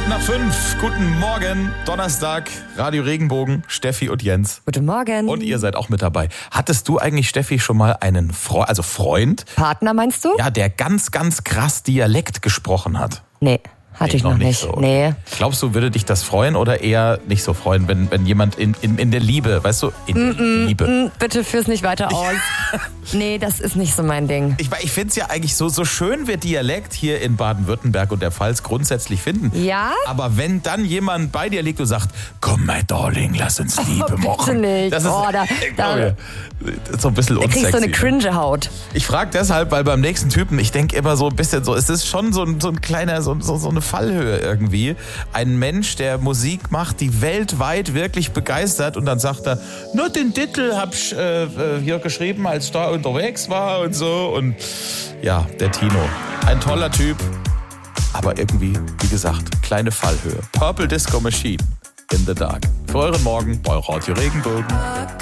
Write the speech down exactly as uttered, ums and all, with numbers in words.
nach fünf. Guten Morgen. Donnerstag. Radio Regenbogen. Steffi und Jens. Guten Morgen. Und ihr seid auch mit dabei. Hattest du eigentlich, Steffi, schon mal einen Freund, also Freund? Partner meinst du? Ja, der ganz, ganz krass Dialekt gesprochen hat? Nee. Hatte ich noch, noch nicht. So. Nee. Glaubst du, würde dich das freuen oder eher nicht so freuen, wenn, wenn jemand in, in, in der Liebe, weißt du, in mm, der Liebe. Mm, bitte führ's nicht weiter aus. Nee, das ist nicht so mein Ding. Ich, ich finde es ja eigentlich so, so schön wir Dialekt hier in Baden-Württemberg und der Pfalz grundsätzlich finden. Ja? Aber wenn dann jemand bei dir liegt und sagt, komm, mein Darling, lass uns Liebe oh, machen. Bitte nicht. Das ist, oh, da, da, so ein bisschen da unsexy. kriegst du eine cringe Haut. Ich frage deshalb, weil beim nächsten Typen, ich denke immer so ein bisschen so, es ist schon so ein, so ein kleiner, so, so, so eine Fallhöhe irgendwie. Ein Mensch, der Musik macht, die weltweit wirklich begeistert und dann sagt er, nur den Titel hab ich äh, hier geschrieben, als ich da unterwegs war und so. Und ja, der Tino, ein toller Typ, aber irgendwie, wie gesagt, kleine Fallhöhe. Purple Disco Machine in the Dark. Für euren Morgen bei Radio Regenbogen.